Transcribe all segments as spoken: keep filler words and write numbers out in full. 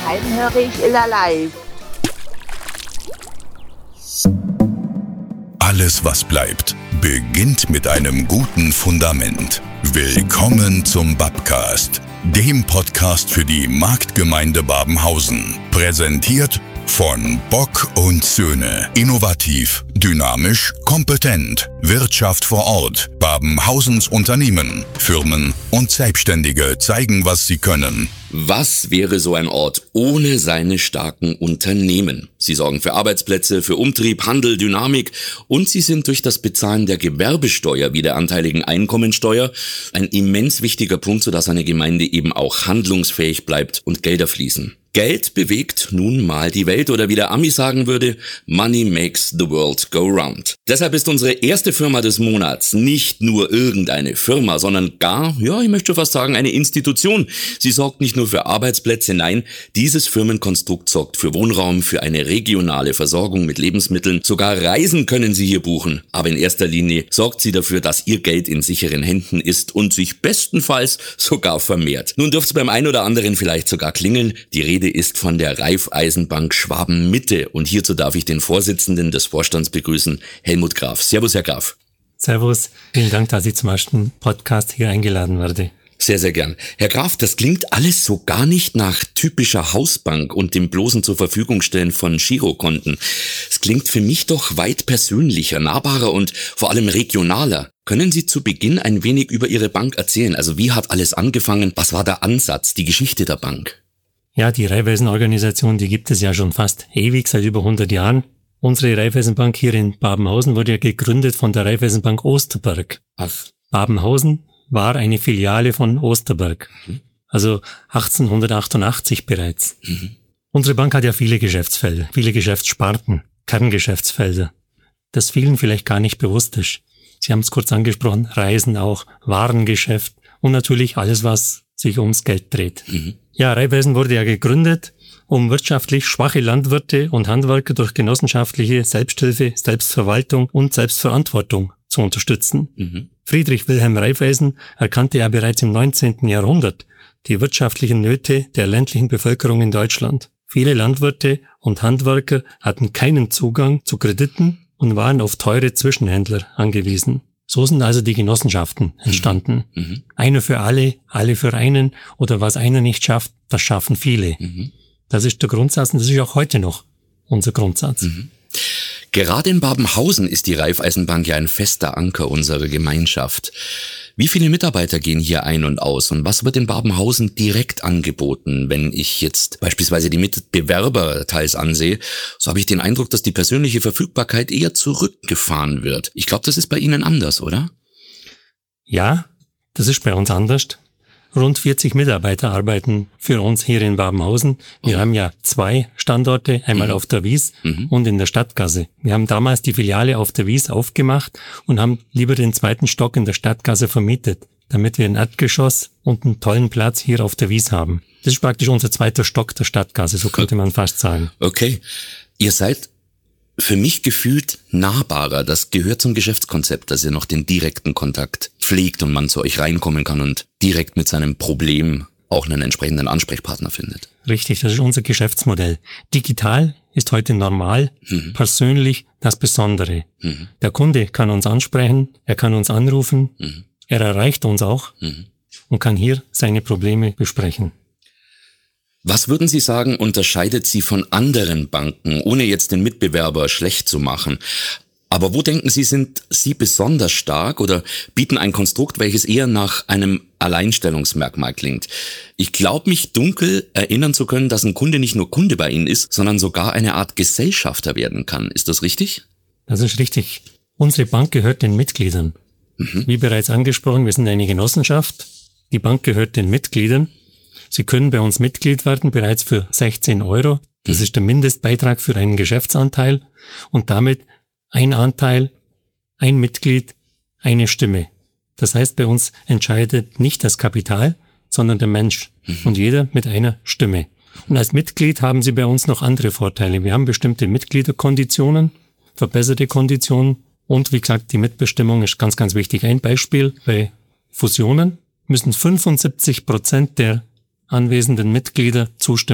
Heinrich Illerlei. Alles, was bleibt, beginnt mit einem guten Fundament. Willkommen zum Babcast, dem Podcast für die Marktgemeinde Babenhausen. Präsentiert von Bock und Söhne. Innovativ, dynamisch, kompetent. Wirtschaft vor Ort. Babenhausens Unternehmen, Firmen und Selbstständige zeigen, was sie können. Was wäre so ein Ort ohne seine starken Unternehmen? Sie sorgen für Arbeitsplätze, für Umtrieb, Handel, Dynamik und sie sind durch das Bezahlen der Gewerbesteuer wie der anteiligen Einkommensteuer ein immens wichtiger Punkt, sodass eine Gemeinde eben auch handlungsfähig bleibt und Gelder fließen. Geld bewegt nun mal die Welt oder wie der Ami sagen würde, Money makes the world go round. Deshalb ist unsere erste Firma des Monats nicht nur irgendeine Firma, sondern gar, ja, ich möchte fast sagen, eine Institution. Sie sorgt nicht nur für Arbeitsplätze, nein, dieses Firmenkonstrukt sorgt für Wohnraum, für eine regionale Versorgung mit Lebensmitteln. Sogar Reisen können Sie hier buchen. Aber in erster Linie sorgt sie dafür, dass Ihr Geld in sicheren Händen ist und sich bestenfalls sogar vermehrt. Nun dürfte es beim einen oder anderen vielleicht sogar klingeln. Die Rede ist von der Raiffeisenbank Schwaben-Mitte und hierzu darf ich den Vorsitzenden des Vorstands begrüßen, Helmut Graf. Servus, Herr Graf. Servus, vielen Dank, dass ich zum ersten Podcast hier eingeladen werde. Sehr, sehr gern. Herr Graf, das klingt alles so gar nicht nach typischer Hausbank und dem bloßen zur Verfügung stellen von Girokonten. Es klingt für mich doch weit persönlicher, nahbarer und vor allem regionaler. Können Sie zu Beginn ein wenig über Ihre Bank erzählen? Also wie hat alles angefangen? Was war der Ansatz, die Geschichte der Bank? Ja, die Raiffeisen-Organisation, die gibt es ja schon fast ewig, seit über hundert Jahren. Unsere Raiffeisenbank hier in Babenhausen wurde ja gegründet von der Raiffeisenbank Osterberg. Ach. Babenhausen war eine Filiale von Osterberg, mhm. also achtzehnhundertachtundachtzig bereits. Mhm. Unsere Bank hat ja viele Geschäftsfelder, viele Geschäftssparten, Kerngeschäftsfelder, das vielen vielleicht gar nicht bewusst ist. Sie haben es kurz angesprochen, Reisen auch, Warengeschäft und natürlich alles, was sich ums Geld dreht. Mhm. Ja, Raiffeisen wurde ja gegründet, um wirtschaftlich schwache Landwirte und Handwerker durch genossenschaftliche Selbsthilfe, Selbstverwaltung und Selbstverantwortung zu unterstützen. Mhm. Friedrich Wilhelm Raiffeisen erkannte ja bereits im neunzehnten Jahrhundert die wirtschaftlichen Nöte der ländlichen Bevölkerung in Deutschland. Viele Landwirte und Handwerker hatten keinen Zugang zu Krediten und waren auf teure Zwischenhändler angewiesen. So sind also die Genossenschaften entstanden. Mhm. Einer für alle, alle für einen oder was einer nicht schafft, das schaffen viele. Mhm. Das ist der Grundsatz und das ist auch heute noch unser Grundsatz. Mhm. Gerade in Babenhausen ist die Raiffeisenbank ja ein fester Anker unserer Gemeinschaft. Wie viele Mitarbeiter gehen hier ein und aus und was wird in Babenhausen direkt angeboten? Wenn ich jetzt beispielsweise die Mitbewerber teils ansehe, so habe ich den Eindruck, dass die persönliche Verfügbarkeit eher zurückgefahren wird. Ich glaube, das ist bei Ihnen anders, oder? Ja, das ist bei uns anders. Rund vierzig Mitarbeiter arbeiten für uns hier in Babenhausen. Wir oh. haben ja zwei Standorte, einmal mhm. auf der Wies mhm. und in der Stadtgasse. Wir haben damals die Filiale auf der Wies aufgemacht und haben lieber den zweiten Stock in der Stadtgasse vermietet, damit wir ein Erdgeschoss und einen tollen Platz hier auf der Wies haben. Das ist praktisch unser zweiter Stock der Stadtgasse, so könnte man fast sagen. Okay. Ihr seid für mich gefühlt nahbarer. Das gehört zum Geschäftskonzept, dass ihr noch den direkten Kontakt pflegt und man zu euch reinkommen kann und direkt mit seinem Problem auch einen entsprechenden Ansprechpartner findet. Richtig, das ist unser Geschäftsmodell. Digital ist heute normal, mhm. persönlich das Besondere. Mhm. Der Kunde kann uns ansprechen, er kann uns anrufen, mhm. er erreicht uns auch mhm. und kann hier seine Probleme besprechen. Was würden Sie sagen, unterscheidet Sie von anderen Banken, ohne jetzt den Mitbewerber schlecht zu machen? Aber wo denken Sie, sind Sie besonders stark oder bieten ein Konstrukt, welches eher nach einem Alleinstellungsmerkmal klingt? Ich glaube, mich dunkel erinnern zu können, dass ein Kunde nicht nur Kunde bei Ihnen ist, sondern sogar eine Art Gesellschafter werden kann. Ist das richtig? Das ist richtig. Unsere Bank gehört den Mitgliedern. Mhm. Wie bereits angesprochen, wir sind eine Genossenschaft. Die Bank gehört den Mitgliedern. Sie können bei uns Mitglied werden, bereits für sechzehn Euro. Das ist der Mindestbeitrag für einen Geschäftsanteil und damit ein Anteil, ein Mitglied, eine Stimme. Das heißt, bei uns entscheidet nicht das Kapital, sondern der Mensch und jeder mit einer Stimme. Und als Mitglied haben Sie bei uns noch andere Vorteile. Wir haben bestimmte Mitgliederkonditionen, verbesserte Konditionen und wie gesagt, die Mitbestimmung ist ganz, ganz wichtig. Ein Beispiel: Bei Fusionen müssen fünfundsiebzig Prozent der anwesenden Mitglieder zustimmen.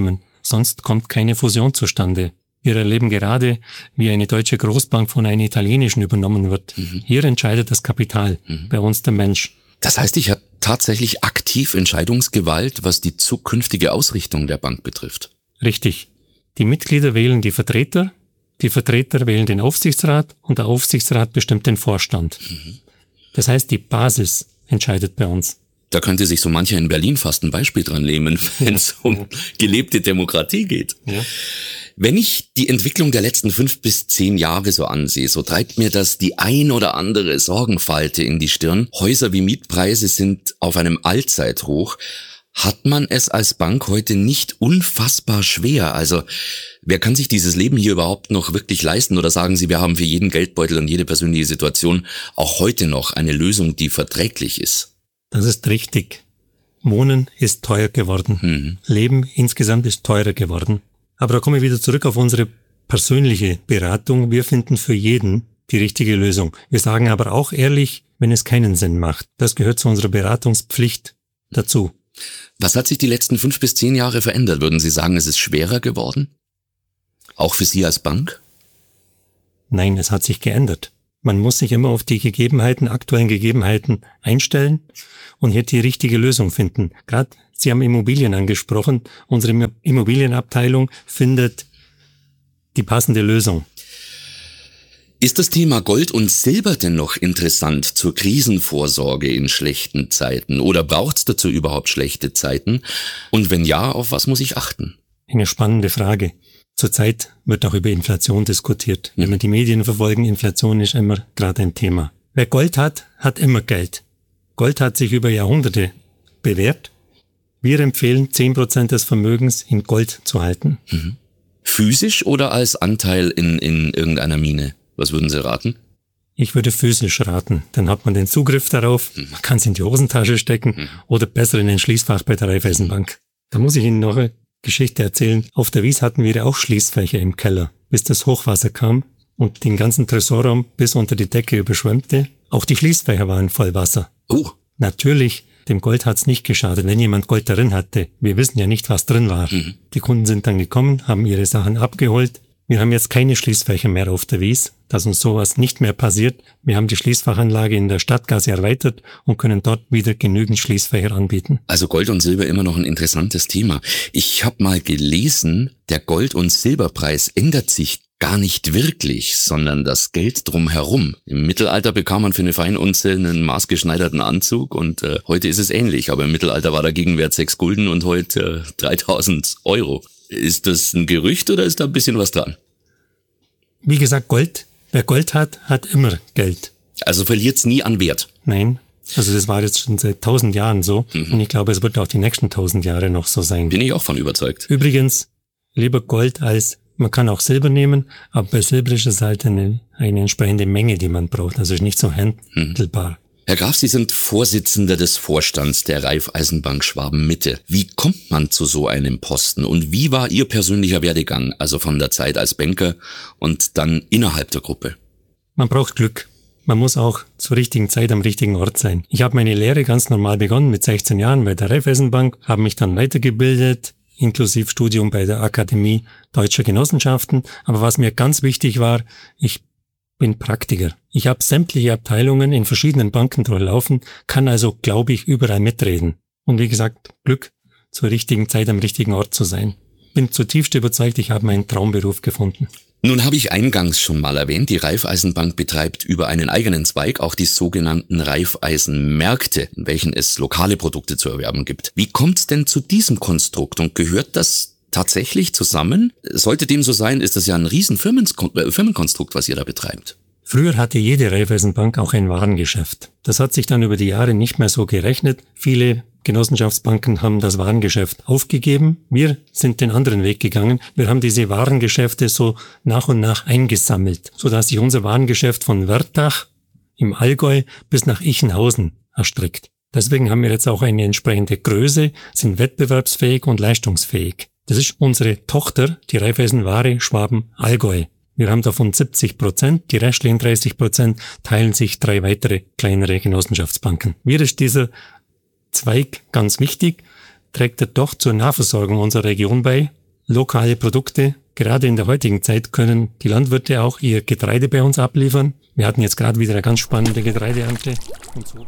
sonst kommt keine Fusion zustande. Wir erleben gerade, wie eine deutsche Großbank von einer italienischen übernommen wird. Mhm. Hier entscheidet das Kapital, mhm. bei uns der Mensch. Das heißt, ich habe tatsächlich aktiv Entscheidungsgewalt, was die zukünftige Ausrichtung der Bank betrifft. Richtig. Die Mitglieder wählen die Vertreter, die Vertreter wählen den Aufsichtsrat und der Aufsichtsrat bestimmt den Vorstand. Mhm. Das heißt, die Basis entscheidet bei uns. Da könnte sich so mancher in Berlin fast ein Beispiel dran nehmen, wenn es um gelebte Demokratie geht. Ja. Wenn ich die Entwicklung der letzten fünf bis zehn Jahre so ansehe, so treibt mir das die ein oder andere Sorgenfalte in die Stirn. Häuser wie Mietpreise sind auf einem Allzeithoch. Hat man es als Bank heute nicht unfassbar schwer? Also wer kann sich dieses Leben hier überhaupt noch wirklich leisten? Oder sagen Sie, wir haben für jeden Geldbeutel und jede persönliche Situation auch heute noch eine Lösung, die verträglich ist? Das ist richtig. Wohnen ist teuer geworden. Mhm. Leben insgesamt ist teurer geworden. Aber da komme ich wieder zurück auf unsere persönliche Beratung. Wir finden für jeden die richtige Lösung. Wir sagen aber auch ehrlich, wenn es keinen Sinn macht. Das gehört zu unserer Beratungspflicht dazu. Was hat sich die letzten fünf bis zehn Jahre verändert? Würden Sie sagen, es ist schwerer geworden? Auch für Sie als Bank? Nein, es hat sich geändert. Man muss sich immer auf die Gegebenheiten, aktuellen Gegebenheiten einstellen und hier die richtige Lösung finden. Gerade Sie haben Immobilien angesprochen. Unsere Immobilienabteilung findet die passende Lösung. Ist das Thema Gold und Silber denn noch interessant zur Krisenvorsorge in schlechten Zeiten? Oder braucht es dazu überhaupt schlechte Zeiten? Und wenn ja, auf was muss ich achten? Eine spannende Frage. Zurzeit wird auch über Inflation diskutiert. Wenn wir die Medien verfolgen, Inflation ist immer gerade ein Thema. Wer Gold hat, hat immer Geld. Gold hat sich über Jahrhunderte bewährt. Wir empfehlen, zehn Prozent des Vermögens in Gold zu halten. Mhm. Physisch oder als Anteil in, in irgendeiner Mine? Was würden Sie raten? Ich würde physisch raten. Dann hat man den Zugriff darauf, mhm. man kann es in die Hosentasche stecken mhm. oder besser in ein Schließfach bei der Raiffeisenbank. Da muss ich Ihnen noch eine Geschichte erzählen. Auf der Wies hatten wir auch Schließfächer im Keller, bis das Hochwasser kam und den ganzen Tresorraum bis unter die Decke überschwemmte. Auch die Schließfächer waren voll Wasser. Oh. Natürlich, dem Gold hat's nicht geschadet, wenn jemand Gold darin hatte. Wir wissen ja nicht, was drin war. Mhm. Die Kunden sind dann gekommen, haben ihre Sachen abgeholt. Wir haben jetzt keine Schließfächer mehr auf der Wies, dass uns sowas nicht mehr passiert. Wir haben die Schließfachanlage in der Stadtgasse erweitert und können dort wieder genügend Schließfächer anbieten. Also Gold und Silber immer noch ein interessantes Thema. Ich habe mal gelesen, der Gold- und Silberpreis ändert sich gar nicht wirklich, sondern das Geld drumherum. Im Mittelalter bekam man für eine Feinunze einen maßgeschneiderten Anzug und äh, heute ist es ähnlich. Aber im Mittelalter war der Gegenwert sechs Gulden und heute äh, dreitausend Euro. Ist das ein Gerücht oder ist da ein bisschen was dran? Wie gesagt, Gold. Wer Gold hat, hat immer Geld. Also verliert's nie an Wert? Nein. Also das war jetzt schon seit tausend Jahren so. Mhm. Und ich glaube, es wird auch die nächsten tausend Jahre noch so sein. Bin ich auch von überzeugt. Übrigens, lieber Gold als, man kann auch Silber nehmen, aber bei Silber ist es halt eine, eine entsprechende Menge, die man braucht. Also ist nicht so handelbar. Mhm. Herr Graf, Sie sind Vorsitzender des Vorstands der Raiffeisenbank Schwaben-Mitte. Wie kommt man zu so einem Posten und wie war Ihr persönlicher Werdegang, also von der Zeit als Banker und dann innerhalb der Gruppe? Man braucht Glück. Man muss auch zur richtigen Zeit am richtigen Ort sein. Ich habe meine Lehre ganz normal begonnen mit sechzehn Jahren bei der Raiffeisenbank, habe mich dann weitergebildet, inklusive Studium bei der Akademie Deutscher Genossenschaften. Aber was mir ganz wichtig war, ich bin Praktiker. Ich habe sämtliche Abteilungen in verschiedenen Banken durchlaufen, kann also, glaube ich, überall mitreden. Und wie gesagt, Glück, zur richtigen Zeit am richtigen Ort zu sein. Bin zutiefst überzeugt, ich habe meinen Traumberuf gefunden. Nun habe ich eingangs schon mal erwähnt, die Raiffeisenbank betreibt über einen eigenen Zweig auch die sogenannten Raiffeisenmärkte, in welchen es lokale Produkte zu erwerben gibt. Wie kommt es denn zu diesem Konstrukt und gehört das tatsächlich zusammen? Sollte dem so sein, ist das ja ein riesen Firmenkonstrukt, was ihr da betreibt. Früher hatte jede Raiffeisenbank auch ein Warengeschäft. Das hat sich dann über die Jahre nicht mehr so gerechnet. Viele Genossenschaftsbanken haben das Warengeschäft aufgegeben. Wir sind den anderen Weg gegangen. Wir haben diese Warengeschäfte so nach und nach eingesammelt, sodass sich unser Warengeschäft von Wörthach im Allgäu bis nach Ichenhausen erstreckt. Deswegen haben wir jetzt auch eine entsprechende Größe, sind wettbewerbsfähig und leistungsfähig. Das ist unsere Tochter, die Raiffeisenware Schwaben-Allgäu. Wir haben davon siebzig Prozent, die restlichen dreißig Prozent teilen sich drei weitere kleinere Genossenschaftsbanken. Mir ist dieser Zweig ganz wichtig, trägt er doch zur Nahversorgung unserer Region bei. lokale Produkte. Gerade in der heutigen Zeit können die Landwirte auch ihr Getreide bei uns abliefern. Wir hatten jetzt gerade wieder eine ganz spannende Getreideernte und so.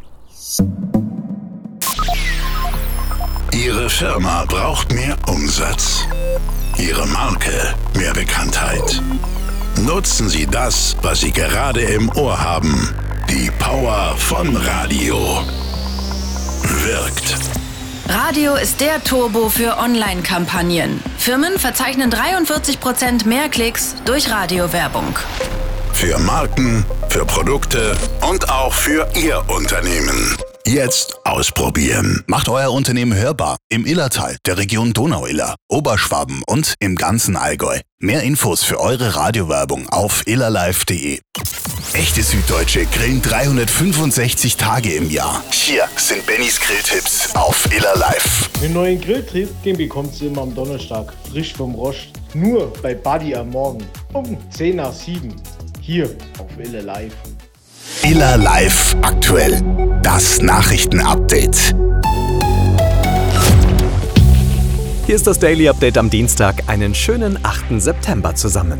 Ihre Firma braucht mehr Umsatz. Ihre Marke mehr Bekanntheit. Nutzen Sie das, was Sie gerade im Ohr haben. Die Power von Radio. Wirkt. Radio ist der Turbo für Online-Kampagnen. Firmen verzeichnen dreiundvierzig Prozent mehr Klicks durch Radiowerbung. Für Marken, für Produkte und auch für Ihr Unternehmen. Jetzt ausprobieren. Macht euer Unternehmen hörbar im Illertal, der Region Donau-Iller, Oberschwaben und im ganzen Allgäu. Mehr Infos für eure Radiowerbung auf illerlive punkt de. Echte Süddeutsche grillen dreihundertfünfundsechzig Tage im Jahr. Hier sind Bennys Grilltipps auf Illerlive. Den neuen Grilltipp, den bekommt ihr immer am Donnerstag, frisch vom Rost. Nur bei Buddy am Morgen um zehn nach sieben. Hier auf Illerlive. Illerlive aktuell. Das Nachrichtenupdate. Hier ist das Daily Update am Dienstag. Einen schönen achten September zusammen.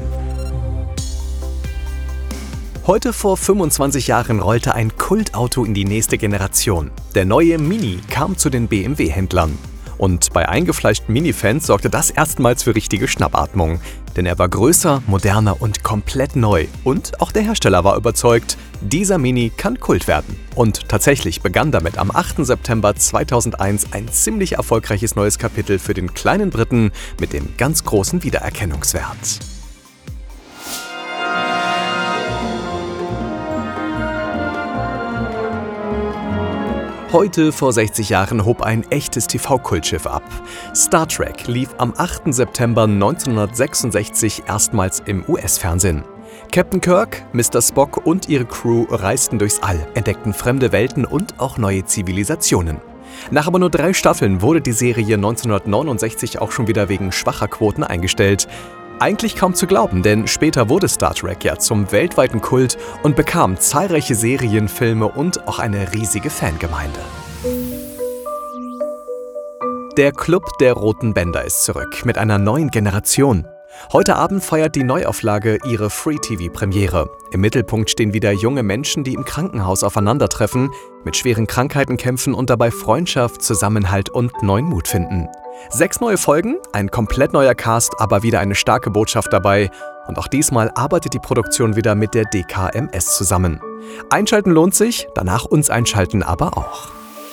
Heute vor fünfundzwanzig Jahren rollte ein Kultauto in die nächste Generation. Der neue Mini kam zu den B M W-Händlern. Und bei eingefleischten Mini-Fans sorgte das erstmals für richtige Schnappatmung. Denn er war größer, moderner und komplett neu. Und auch der Hersteller war überzeugt, dieser Mini kann Kult werden. Und tatsächlich begann damit am achten September zweitausendeins ein ziemlich erfolgreiches neues Kapitel für den kleinen Briten mit dem ganz großen Wiedererkennungswert. Heute vor sechzig Jahren hob ein echtes T V-Kultschiff ab. Star Trek lief am achten September neunzehnhundertsechsundsechzig erstmals im U S-Fernsehen. Captain Kirk, Mister Spock und ihre Crew reisten durchs All, entdeckten fremde Welten und auch neue Zivilisationen. Nach aber nur drei Staffeln wurde die Serie neunzehnhundertneunundsechzig auch schon wieder wegen schwacher Quoten eingestellt. Eigentlich kaum zu glauben, denn später wurde Star Trek ja zum weltweiten Kult und bekam zahlreiche Serien, Filme und auch eine riesige Fangemeinde. Der Club der Roten Bänder ist zurück mit einer neuen Generation. Heute Abend feiert die Neuauflage ihre Free-T V-Premiere. Im Mittelpunkt stehen wieder junge Menschen, die im Krankenhaus aufeinandertreffen, mit schweren Krankheiten kämpfen und dabei Freundschaft, Zusammenhalt und neuen Mut finden. Sechs neue Folgen, ein komplett neuer Cast, aber wieder eine starke Botschaft dabei. Und auch diesmal arbeitet die Produktion wieder mit der D K M S zusammen. Einschalten lohnt sich, danach uns einschalten aber auch.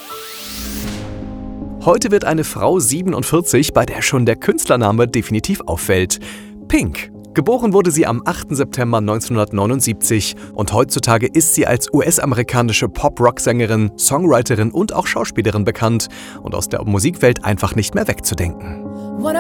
Heute wird eine Frau siebenundvierzig, bei der schon der Künstlername definitiv auffällt. Pink. Geboren wurde sie am achten September neunzehnhundertneunundsiebzig und heutzutage ist sie als U S-amerikanische Pop-Rock-Sängerin, Songwriterin und auch Schauspielerin bekannt und aus der Musikwelt einfach nicht mehr wegzudenken. Wanna